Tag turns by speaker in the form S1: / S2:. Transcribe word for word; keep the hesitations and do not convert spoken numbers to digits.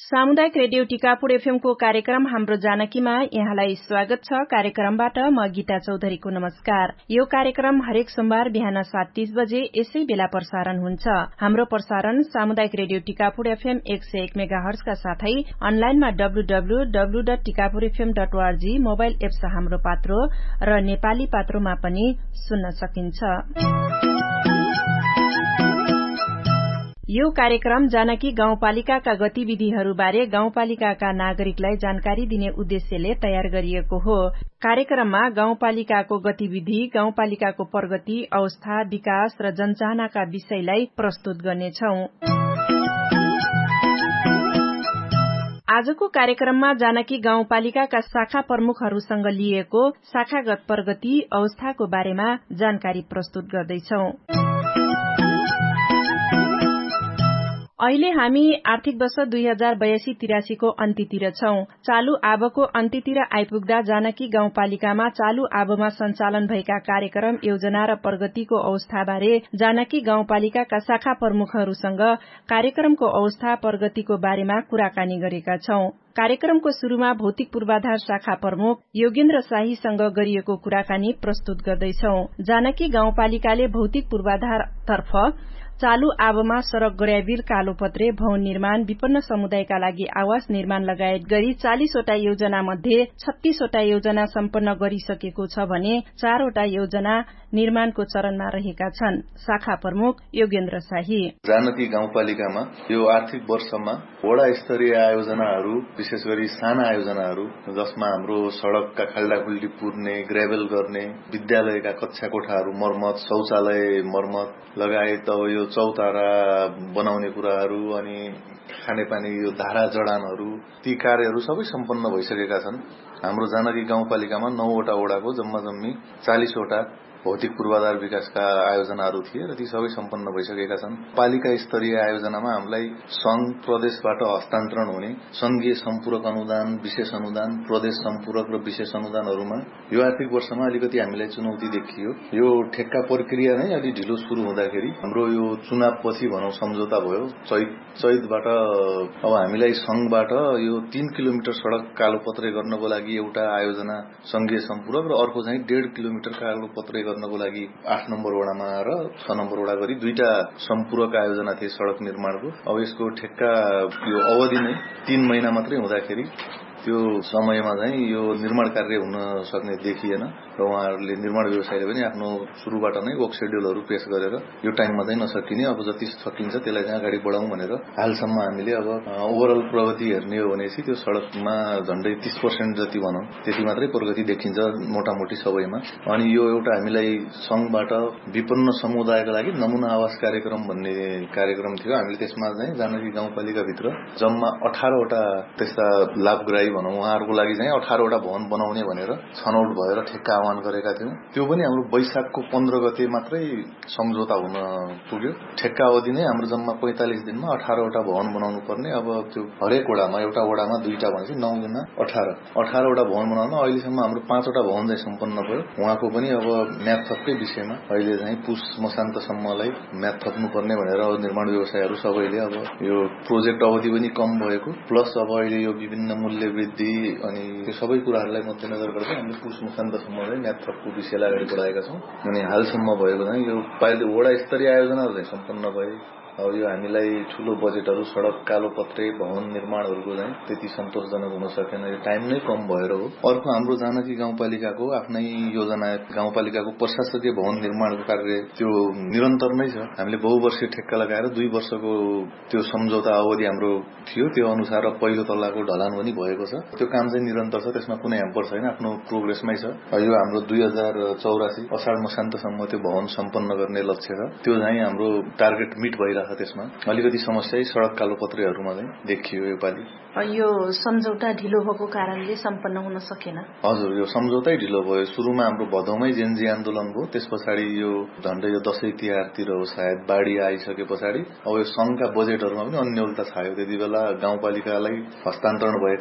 S1: सामुदायिक radio Tikapur FM को कार्यक्रम हाम्रो जानकीमा यहाँलाई स्वागत छ। कार्यक्रमबाट म गीता चौधरीको नमस्कार। यो कार्यक्रम हरेक सोमबार बिहान सात तीस बजे यसै बेला प्रसारण हुन्छ। हाम्रो प्रसारण सामुदायिक रेडियो टिकापुर एफएम एक सय एक मेगाहर्ज का साथै अनलाइनमा W W W dot Tikapur FM dot ORG mobile apps हाम्रो पात्रो र नेपाली पात्रोमा पनि सुन्न सकिन्छ। यो कार्यक्रम जानकी गाउँपालिकाका गतिविधिहरूबारे गाउँपालिकाका नागरिकलाई जानकारी दिने उद्देश्यले तयार गरिएको हो। कार्यक्रममा गाउँपालिकाको गतिविधि, गाउँपालिकाको प्रगति, अवस्था, विकास र जनचाहनाका विषयलाई प्रस्तुत गर्नेछौं। आजको कार्यक्रममा जानकी गाउँपालिकाका शाखा प्रमुखहरूसँग लिएको शाखागत प्रगति, अवस्थाको बारेमा जानकारी प्रस्तुत गर्दैछौं। अहिले हामी आर्थिक वर्ष दुई हजार बयासी तिरासी को अन्त्यतिर छौं। चालू आबको अन्त्यतिर आइपुग्दा जानकी गाउँपालिकामा चालू आबमा सञ्चालन भएका कार्यक्रम, योजना र प्रगतिको अवस्थाबारे जानकी गाउँपालिकाका शाखा प्रमुखहरूसँग कार्यक्रमको अवस्था, प्रगतिको बारेमा कुराकानी गरेका छौं। कार्यक्रमको शुरूमा भौतिक पूर्वाधार शाखा प्रमुख योगेन्द्र शाहीसँग गरिएको कुराकानी प्रस्तुत गर्दैछौं। जानकी गाउँपालिकाले भौतिक पूर्वाधारतर्फ चालू आबमा सड़क, गड्याबिल, कालोपत्रे, भवन निर्माण, विपन्न समुदायका लागि आवास निर्माण लगायत गरी चालिसवटा योजना मध्ये छत्तीसवटा योजना सम्पन्न गरिसकेको छ भने चारवटा योजना निर्माणको चरणमा रहेका छन्। शाखा प्रमुख योगेन्द्र शाही
S2: जानकी गाउँपालिकामा यो आर्थिक वर्षमा वडा स्तरीय आयोजनाहरू, विशेष गरी साना आयोजनाहरू जसमा हाम्रो सड़कका खाल्डाखुल्डी पुर्ने, ग्रेभल गर्ने, विद्यालयका कक्षा कोठाहरू मर्मत, शौचालय मर्मत लगायत अब यो चौतारा बनाउने कुराहरू अनि खानेपानी यो धारा जडानहरू, ती कार्यहरू सबै सम्पन्न भइसकेका छन्। हाम्रो जानकी गाउँपालिकामा नौवटा वडाको जम्मा जम्मी चालिसवटा भौतिक पूर्वाधार विकासका आयोजनाहरू थिए र ती सबै सम्पन्न भइसकेका छन्। पालिका स्तरीय आयोजनामा हामीलाई संघ प्रदेशबाट हस्तान्तरण हुने संघीय सम्पूरक अनुदान, विशेष अनुदान, प्रदेश सम्पूरक र विशेष अनुदानहरूमा यो आर्थिक वर्षमा अलिकति हामीलाई चुनौती देखियो। यो ठेक्का प्रक्रिया नै अलि ढिलो शुरू हुँदाखेरि हाम्रो यो चुनावपछि भनौं सम्झौता भयो। चैत चैतबाट अब हामीलाई संघबाट यो तीन किलोमिटर सड़क कालोपत्रे गर्नको लागि एउटा आयोजना संघीय सम्पूरक र अर्को चाहिँ डेढ किलोमिटर कालोपत्रे गर्नको लागि आठ नम्बर वडामा र छ नम्बर वडा गरी दुईटा सम्पूरक आयोजना थिए सड़क निर्माणको। अब यसको ठेक्का यो अवधि नै तीन महिना मात्रै हुँदाखेरि त्यो समयमा चाहिँ यो निर्माण कार्य हुन सक्ने देखिएन र उहाँहरूले निर्माण व्यवसायले पनि आफ्नो शुरूबाट नै वर्क शेड्युलहरू पेश गरेर यो टाइममा चाहिँ नसकिने, अब जति सकिन्छ त्यसलाई चाहिँ अगाडि बढाउँ भनेर हालसम्म हामीले अब ओभरअल प्रगति हेर्ने हो भनेपछि त्यो सड़कमा झण्डै तीस पर्सेन्ट जति भनौं त्यति मात्रै प्रगति देखिन्छ मोटामोटी सबैमा। अनि यो एउटा हामीलाई संघबाट विपन्न समुदायका लागि नमूना आवास कार्यक्रम भन्ने कार्यक्रम थियो। हामीले त्यसमा चाहिँ जानकी गाउँपालिकाभित्र जम्मा अठारवटा त्यस्ता लाभग्राही भनौं उहाँहरूको लागि चाहिँ अठारवटा भवन बनाउने भनेर छनौट भएर ठेक्का आह्वान गरेका थियौं। त्यो पनि हाम्रो वैशाखको पन्ध्र गते मात्रै सम्झौता हुन पुग्यो। ठेक्का अवधि नै हाम्रो जम्मा पैंतालिस दिनमा अठारवटा भवन बनाउनु पर्ने। अब त्यो हरेक वडामा एउटा वडामा दुईटा भनेपछि नौ गुणा अठार अठारवटा भवन बनाउन अहिलेसम्म हाम्रो पाँचवटा भवन चाहिँ सम्पन्न भयो। उहाँको पनि अब म्याद थपकै विषयमा अहिले चाहिँ पुस मसान्तसम्मलाई म्याद थप्नु पर्ने भनेर अब निर्माण व्यवसायहरू सबैले अब यो प्रोजेक्ट अवधि पनि कम भएको प्लस अब अहिले यो विभिन्न मूल्य वृद्धि अनि यो सबै कुराहरूलाई मध्यनजर गर्दै हामीले पुस मसान्तसम्मलाई म्याद थपको विषयलाई अगाडि बढाएका छौं। अनि हालसम्म भएको चाहिँ यो वडा स्तरीय आयोजनाहरू चाहिँ सम्पन्न भए। अब यो हामीलाई ठूलो बजेटहरू सड़क, कालोपत्रे, भवन निर्माणहरूको चाहिँ त्यति सन्तोषजनक हुन सकेन। यो टाइम नै कम भएर हो। अर्को हाम्रो जानकी गाउँपालिकाको आफ्नै योजना, गाउँपालिकाको प्रशासकीय भवन निर्माणको कार्य त्यो निरन्तर नै छ। हामीले बहुवर्षीय ठेक्का लगाएर दुई वर्षको त्यो सम्झौता अवधि हाम्रो थियो। त्यो अनुसार पहिलो तल्लाको ढलान पनि भएको छ। त्यो काम चाहिँ निरन्तर छ, त्यसमा कुनै ह्याम्पर छैन, आफ्नो प्रोग्रेसमै छ। यो हाम्रो दुई हजार चौरासी असाढ मसान्तसम्म त्यो भवन सम्पन्न गर्ने लक्ष्य छ। त्यो चाहिँ हाम्रो टार्गेट मिट भइरहेको छ। त्यसमा अलिकति समस्या सड़क कालोपत्रेहरूमा चाहिँ देखियो योपालि।
S1: यो सम्झौता ढिलो भएको कारणले सम्पन्न हुन सकेन।
S2: हजुर, यो सम्झौतै ढिलो भयो। सुरुमा हाम्रो भदौमै जेनजी आन्दोलन भयो, त्यस पछाडि यो झण्डै यो दशैं तिहारतिर हो सायद बाढ़ी आइसके पछाडि अब यो संघका बजेटहरूमा पनि अन्यलता छायो। त्यति बेला गाउँपालिकालाई हस्तान्तरण भएका